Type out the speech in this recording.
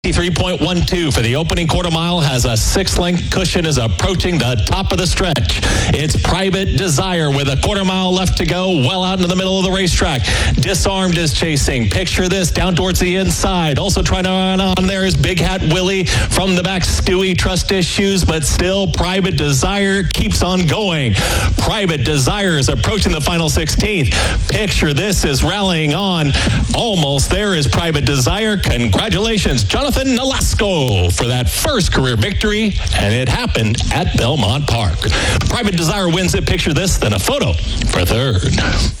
3.12 for the opening quarter mile, has a 6-length cushion, is approaching the top of the stretch. It's Private Desire with a quarter mile left to go, well out into the middle of the racetrack. Disarmed is chasing. Picture this, down towards the inside. Also trying to run on there is Big Hat Willie. From the back, Stewie Trust Issues, but still Private Desire keeps on going. Private Desire is approaching the final 16th. Picture this is rallying on. Almost there is Private Desire. Congratulations, Jonathan Nolasco, for that first career victory, and it happened at Belmont Park. Private Desire wins it. Picture this, then a photo for third.